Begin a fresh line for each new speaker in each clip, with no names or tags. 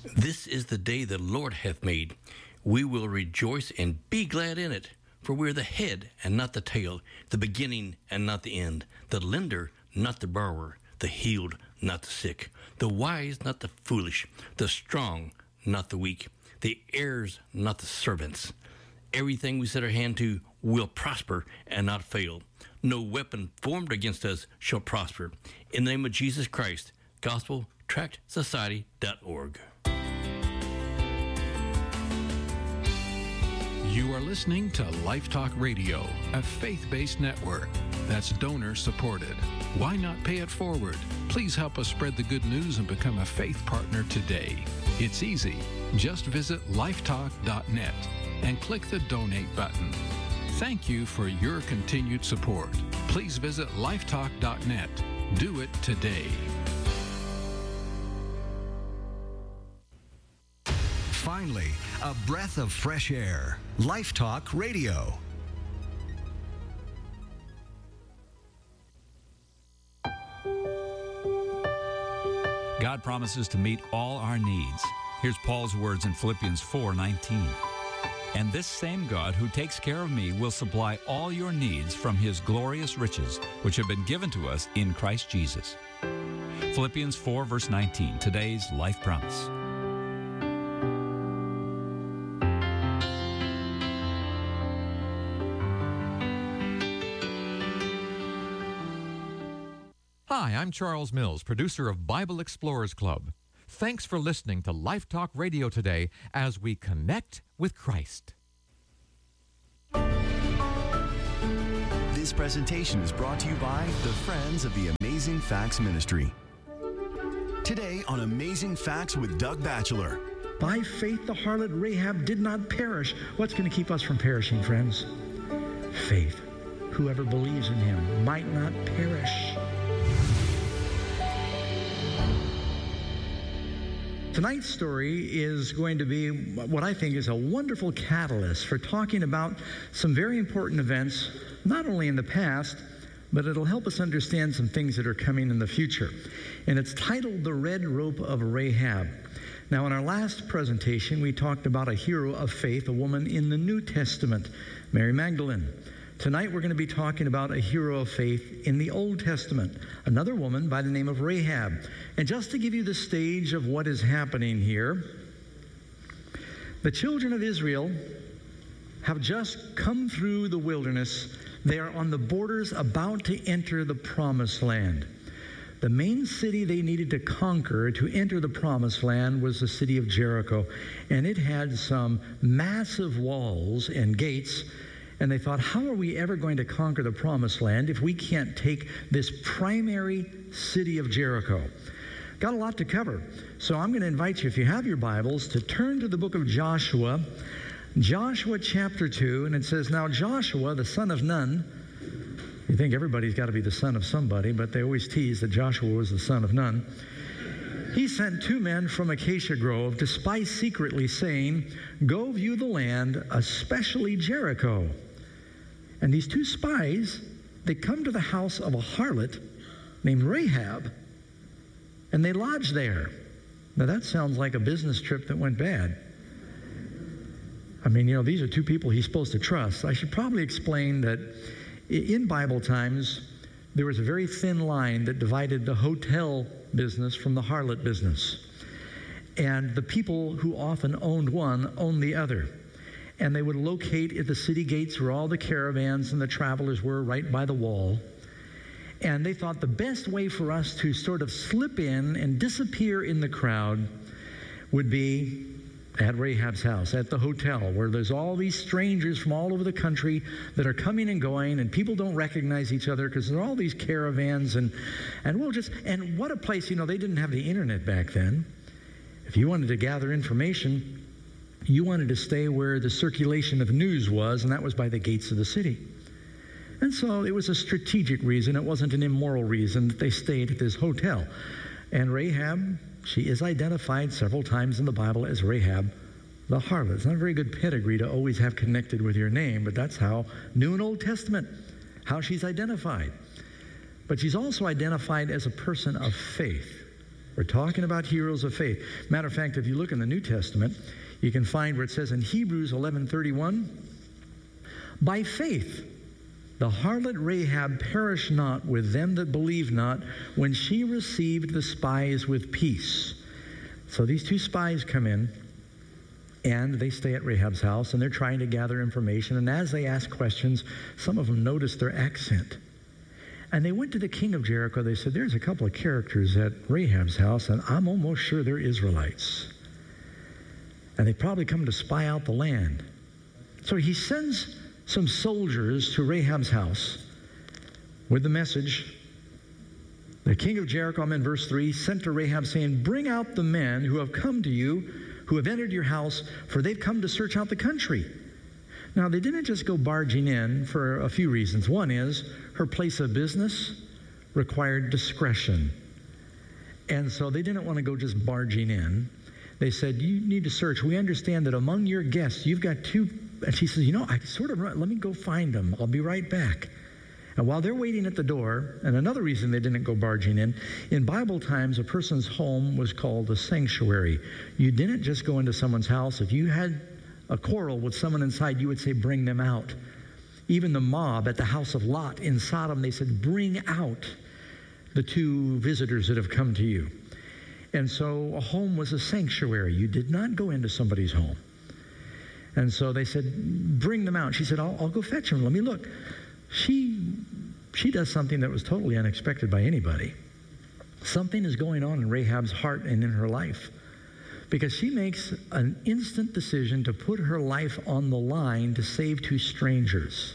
This is the day the Lord hath made. We will rejoice and be glad in it. For we are the head and not the tail, the beginning and not the end, the lender, not the borrower, the healed, not the sick, the wise, not the foolish, the strong, not the weak, the heirs, not the servants. Everything we set our hand to will prosper and not fail. No weapon formed against us shall prosper. In the name of Jesus Christ, GospelTractSociety.org.
You are listening to Life Talk Radio, a faith-based network that's donor-supported. Why not pay it forward? Please help us spread the good news and become a faith partner today. It's easy. Just visit lifetalk.net and click the donate button. Thank you for your continued support. Please visit lifetalk.net. Do it today.
Finally, a breath of fresh air. Life Talk Radio.
God promises to meet all our needs. Here's Paul's words in Philippians 4:19. And this same God who takes care of me will supply all your needs from his glorious riches, which have been given to us in Christ Jesus. Philippians 4, verse 19, today's life promise.
Hi, I'm Charles Mills, producer of Bible Explorers Club. Thanks for listening to Life Talk Radio today as we connect with Christ.
This presentation is brought to you by the Friends of the Amazing Facts Ministry. Today on Amazing Facts with Doug Batchelor.
By faith, the harlot Rahab did not perish. What's going to keep us from perishing, friends? Faith. Whoever believes in him might not perish. Tonight's story is going to be what I think is a wonderful catalyst for talking about some very important events, not only in the past, but it'll help us understand some things that are coming in the future. And it's titled The Red Rope of Rahab. Now, in our last presentation, we talked about a hero of faith, a woman in the New Testament, Mary Magdalene. Tonight, we're going to be talking about a hero of faith in the Old Testament, another woman by the name of Rahab. And just to give you the stage of what is happening here, the children of Israel have just come through the wilderness. They are on the borders about to enter the Promised Land. The main city they needed to conquer to enter the Promised Land was the city of Jericho. And it had some massive walls and gates. And they thought, how are we ever going to conquer the Promised Land if we can't take this primary city of Jericho? Got a lot to cover. So I'm going to invite you, if you have your Bibles, to turn to the book of Joshua, Joshua chapter 2. And it says, now Joshua, the son of Nun, you think everybody's got to be the son of somebody, but they always tease that Joshua was the son of Nun. He sent 2 men from Acacia Grove to spy secretly, saying, go view the land, especially Jericho. And these 2 spies, they come to the house of a harlot named Rahab, and they lodge there. Now that sounds like a business trip that went bad. I mean, these are 2 people he's supposed to trust. I should probably explain that in Bible times, there was a very thin line that divided the hotel business from the harlot business. And the people who often owned one owned the other. And they would locate at the city gates where all the caravans and the travelers were, right by the wall. And they thought the best way for us to sort of slip in and disappear in the crowd would be at Rahab's house, at the hotel, where there's all these strangers from all over the country that are coming and going, and people don't recognize each other because there are all these caravans, and what a place. They didn't have the internet back then. If you wanted to gather information, you wanted to stay where the circulation of news was, and that was by the gates of the city. And so it was a strategic reason. It wasn't an immoral reason that they stayed at this hotel. And Rahab, she is identified several times in the Bible as Rahab the harlot. It's not a very good pedigree to always have connected with your name, but that's how New and Old Testament, how she's identified. But she's also identified as a person of faith. We're talking about heroes of faith. Matter of fact, if you look in the New Testament, you can find where it says in Hebrews 11:31, by faith, the harlot Rahab perished not with them that believed not when she received the spies with peace. So these two spies come in, and they stay at Rahab's house, and they're trying to gather information. And as they ask questions, some of them notice their accent. And they went to the king of Jericho. They said, there's a couple of characters at Rahab's house, and I'm almost sure they're Israelites. And they probably come to spy out the land. So he sends some soldiers to Rahab's house with the message. The king of Jericho, I'm in verse 3, sent to Rahab saying, bring out the men who have come to you, who have entered your house, for they've come to search out the country. Now, they didn't just go barging in for a few reasons. One is her place of business required discretion. And so they didn't want to go just barging in. They said, you need to search. We understand that among your guests, you've got two. And she says, let me go find them. I'll be right back. And while they're waiting at the door, and another reason they didn't go barging in Bible times, a person's home was called a sanctuary. You didn't just go into someone's house. If you had a quarrel with someone inside, you would say, bring them out. Even the mob at the house of Lot in Sodom, they said, bring out the two visitors that have come to you. And so a home was a sanctuary. You did not go into somebody's home. And so they said, bring them out. She said, I'll go fetch them. Let me look. She does something that was totally unexpected by anybody. Something is going on in Rahab's heart and in her life, because she makes an instant decision to put her life on the line to save two strangers.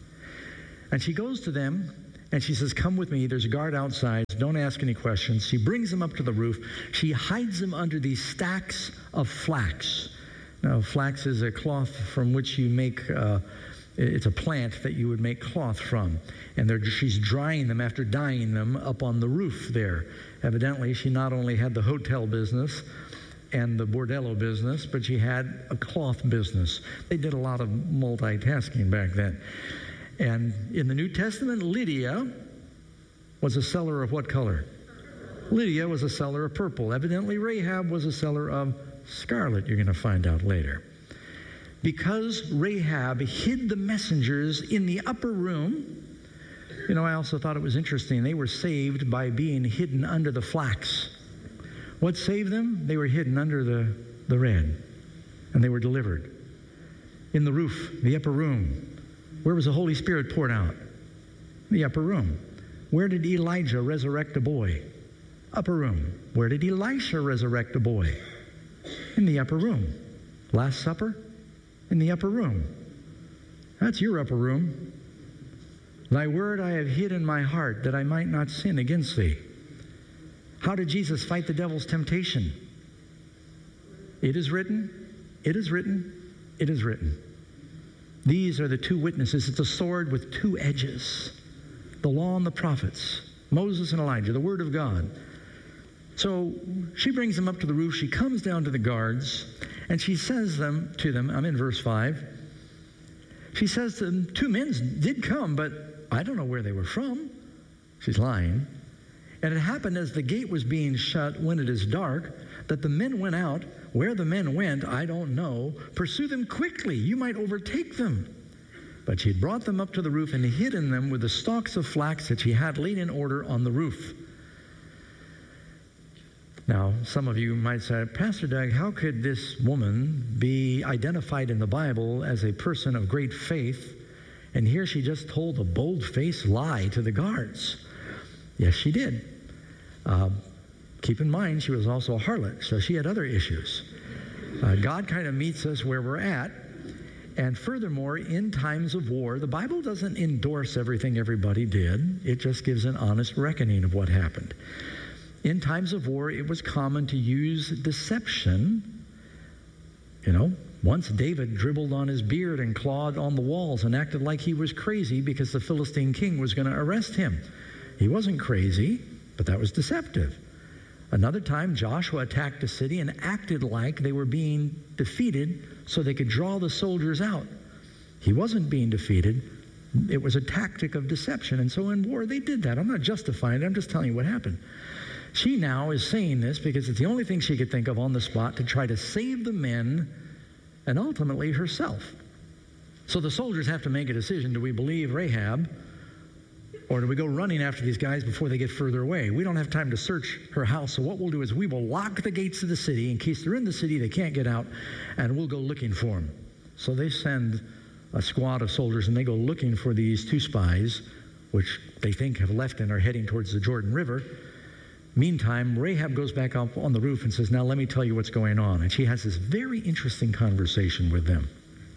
And she goes to them and she says, come with me. There's a guard outside. Don't ask any questions. She brings them up to the roof. She hides them under these stacks of flax. Now, flax is a cloth from which you make, it's a plant that you would make cloth from. And she's drying them after dyeing them up on the roof there. Evidently, she not only had the hotel business and the bordello business, but she had a cloth business. They did a lot of multitasking back then. And in the New Testament, Lydia was a seller of what color? Lydia was a seller of purple. Evidently, Rahab was a seller of scarlet, you're going to find out later. Because Rahab hid the messengers in the upper room, I also thought it was interesting. They were saved by being hidden under the flax. What saved them? They were hidden under the red, and they were delivered. In the roof, the upper room. Where was the Holy Spirit poured out? The upper room. Where did Elijah resurrect a boy? Upper room. Where did Elisha resurrect a boy? In the upper room. Last Supper? In the upper room. That's your upper room. Thy word I have hid in my heart, that I might not sin against thee. How did Jesus fight the devil's temptation? It is written, it is written, it is written. These are the two witnesses. It's a sword with two edges. The law and the prophets. Moses and Elijah, the word of God. So she brings them up to the roof. She comes down to the guards, and she says to them, I'm in verse 5. She says to them, two men did come, but I don't know where they were from. She's lying. And it happened as the gate was being shut when it is dark, that the men went out. Where the men went, I don't know. Pursue them quickly. You might overtake them. But she had brought them up to the roof and hidden them with the stalks of flax that she had laid in order on the roof. Now, some of you might say, Pastor Doug, how could this woman be identified in the Bible as a person of great faith, and here she just told a bold-faced lie to the guards? Yes, she did. Keep in mind, she was also a harlot, so she had other issues. God kind of meets us where we're at. And furthermore, in times of war, the Bible doesn't endorse everything everybody did. It just gives an honest reckoning of what happened. In times of war, it was common to use deception. Once David dribbled on his beard and clawed on the walls and acted like he was crazy because the Philistine king was going to arrest him. He wasn't crazy, but that was deceptive. Another time, Joshua attacked a city and acted like they were being defeated so they could draw the soldiers out. He wasn't being defeated. It was a tactic of deception. And so in war, they did that. I'm not justifying it. I'm just telling you what happened. She now is saying this because it's the only thing she could think of on the spot to try to save the men and ultimately herself. So the soldiers have to make a decision. Do we believe Rahab, or do we go running after these guys before they get further away? We don't have time to search her house, so what we'll do is we will lock the gates of the city. In case they're in the city, they can't get out, and we'll go looking for them. So they send a squad of soldiers, and they go looking for these two spies, which they think have left and are heading towards the Jordan River. Meantime, Rahab goes back up on the roof and says, now let me tell you what's going on. And she has this very interesting conversation with them.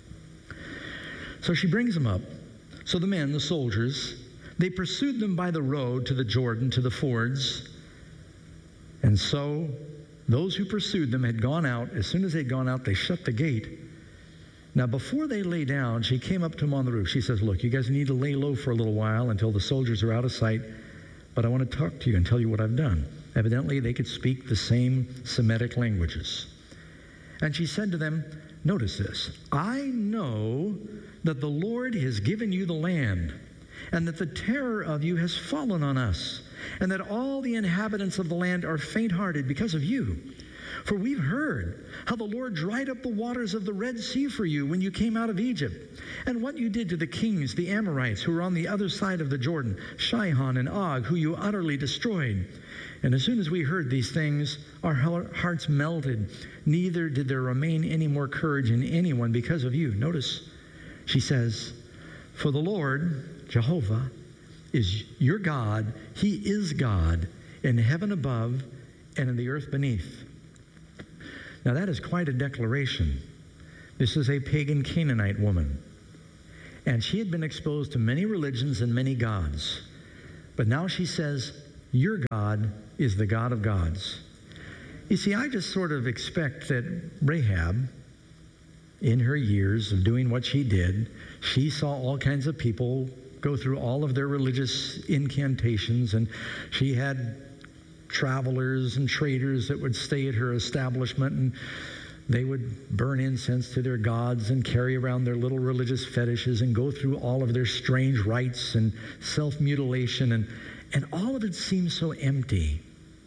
So she brings them up. So the men, the soldiers, they pursued them by the road to the Jordan, to the fords. And so those who pursued them had gone out. As soon as they'd gone out, they shut the gate. Now, before they lay down, she came up to them on the roof. She says, look, you guys need to lay low for a little while until the soldiers are out of sight. But I want to talk to you and tell you what I've done. Evidently, they could speak the same Semitic languages. And she said to them, notice this, I know that the Lord has given you the land, and that the terror of you has fallen on us, and that all the inhabitants of the land are faint-hearted because of you. For we've heard how the Lord dried up the waters of the Red Sea for you when you came out of Egypt, and what you did to the kings, the Amorites, who were on the other side of the Jordan, Sihon and Og, who you utterly destroyed. And as soon as we heard these things, our hearts melted. Neither did there remain any more courage in anyone because of you. Notice, she says, for the Lord, Jehovah, is your God. He is God in heaven above and in the earth beneath. Now that is quite a declaration. This is a pagan Canaanite woman. And she had been exposed to many religions and many gods. But now she says, your God is the God of gods. You see, I just sort of expect that Rahab, in her years of doing what she did, she saw all kinds of people go through all of their religious incantations, and she had travelers and traders that would stay at her establishment, and they would burn incense to their gods and carry around their little religious fetishes and go through all of their strange rites and self-mutilation, and all of it seemed so empty.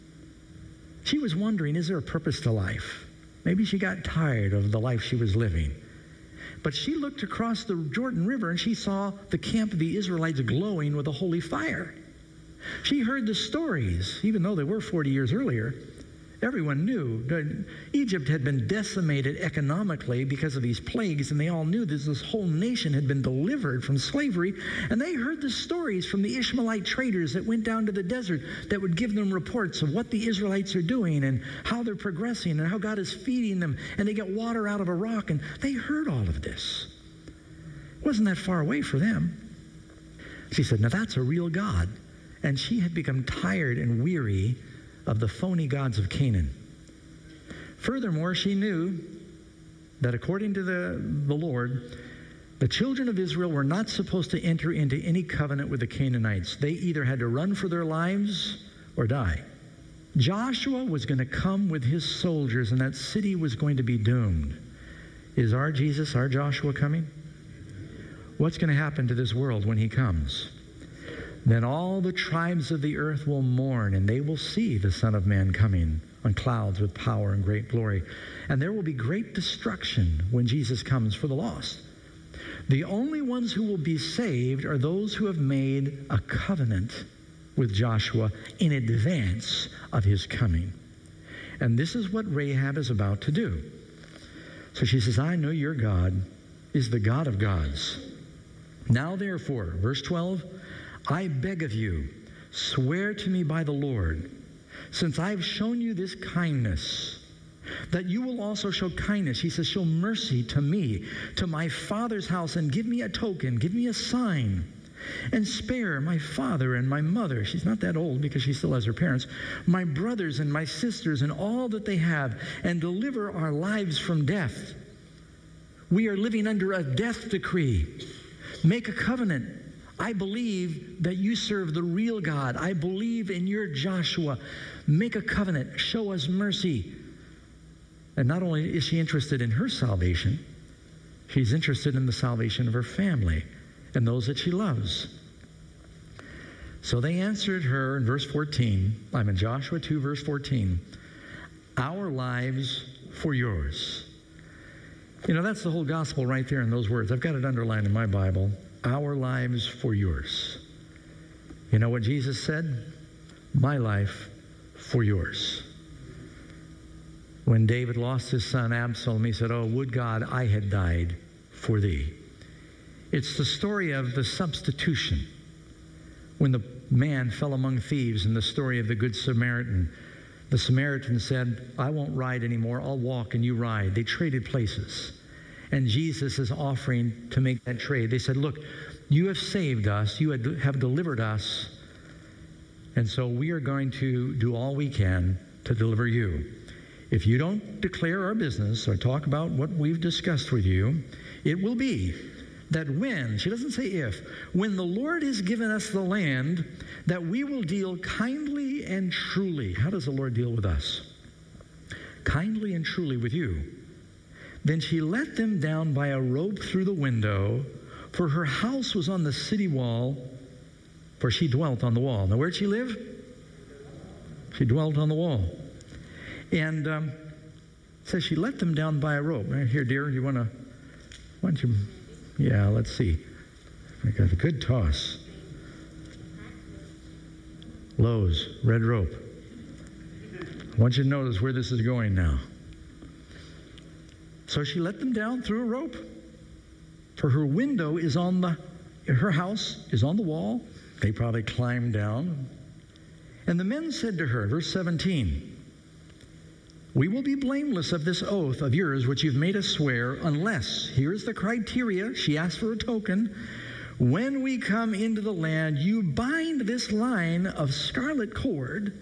She was wondering, is there a purpose to life? Maybe she got tired of the life she was living. But she looked across the Jordan River and she saw the camp of the Israelites glowing with a holy fire. She heard the stories, even though they were 40 years earlier. Everyone knew that Egypt had been decimated economically because of these plagues, and they all knew that this whole nation had been delivered from slavery. And they heard the stories from the Ishmaelite traders that went down to the desert that would give them reports of what the Israelites are doing and how they're progressing and how God is feeding them, and they get water out of a rock. And they heard all of this. It wasn't that far away for them. She said, now that's a real God. And she had become tired and weary of the phony gods of Canaan. Furthermore, she knew that according to the Lord, the children of Israel were not supposed to enter into any covenant with the Canaanites. They either had to run for their lives or die. Joshua was going to come with his soldiers, and that city was going to be doomed. Is our Jesus, our Joshua, coming? What's going to happen to this world when he comes? Then all the tribes of the earth will mourn, and they will see the Son of Man coming on clouds with power and great glory. And there will be great destruction when Jesus comes for the lost. The only ones who will be saved are those who have made a covenant with Joshua in advance of his coming. And this is what Rahab is about to do. So she says, I know your God is the God of gods. Now therefore, verse 12, I beg of you, swear to me by the Lord, since I've shown you this kindness, that you will also show kindness. He says, show mercy to me, to my father's house, and give me a token, give me a sign, and spare my father and my mother. She's not that old because she still has her parents. My brothers and my sisters and all that they have, and deliver our lives from death. We are living under a death decree. Make a covenant. I believe that you serve the real God. I believe in your Joshua. Make a covenant. Show us mercy. And not only is she interested in her salvation, she's interested in the salvation of her family and those that she loves. So they answered her in verse 14. I'm in Joshua 2, verse 14. Our lives for yours. You know, that's the whole gospel right there in those words. I've got it underlined in my Bible. Our lives for yours. You know what Jesus said? My life for yours. When David lost his son Absalom, he said, oh, would God I had died for thee. It's the story of the substitution. When the man fell among thieves in the story of the Good Samaritan, the Samaritan said, I won't ride anymore, I'll walk and you ride. They traded places. And Jesus is offering to make that trade. They said, look, you have saved us, you have delivered us, and so we are going to do all we can to deliver you. If you don't declare our business or talk about what we've discussed with you, it will be that when, she doesn't say if, when the Lord has given us the land, that we will deal kindly and truly. How does the Lord deal with us? Kindly and truly with you. Then she let them down by a rope through the window, for her house was on the city wall, for she dwelt on the wall. Now, where'd she live? She dwelt on the wall. And says she let them down by a rope. Here, dear, why don't you... Yeah, let's see. I got a good toss. Lowe's, red rope. I want you to notice where this is going now. So she let them down through a rope. For her window is her house is on the wall. They probably climbed down. And the men said to her, verse 17, we will be blameless of this oath of yours which you've made us swear, unless, here's the criteria, she asked for a token, when we come into the land, you bind this line of scarlet cord